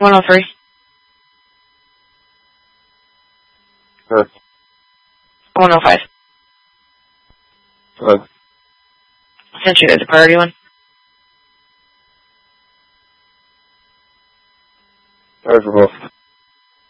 103. Sure. 105. Good. Sent you guys a priority one. There's both.